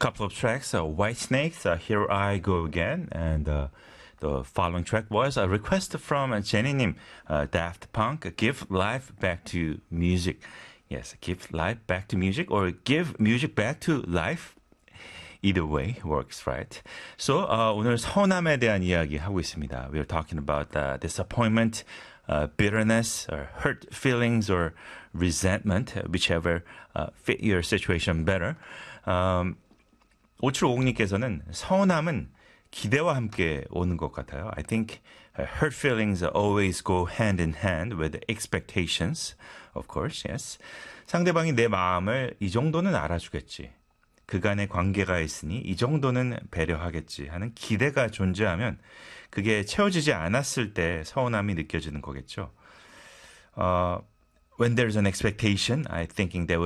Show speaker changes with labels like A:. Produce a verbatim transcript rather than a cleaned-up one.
A: couple of tracks, uh, White Snakes, uh, Here I Go Again, and uh, the following track was a request from Jenny님, uh, Daft Punk, Give Life Back to Music. Yes, give life back to music or give music back to life. Either way works, right? So uh, 오늘 서운함에 대한 이야기 하고 있습니다. We're talking about uh, disappointment, uh, bitterness, or hurt feelings, or resentment, whichever uh, fit your situation better. Um, 오칠오공님께서는 서운함은 기대와 함께 오는 것 같아요. I think uh, hurt feelings always go hand in hand with expectations, of course, yes. 상대방이 내 마음을 이 정도는 알아주겠지. 그간의 관계가 있으니 이 정도는 배려하겠지 하는 기대가 존재하면 그게 채워지지 않았을 때 서운함이 느껴지는 거겠죠. Uh, when there's an expectation, I'm thinking there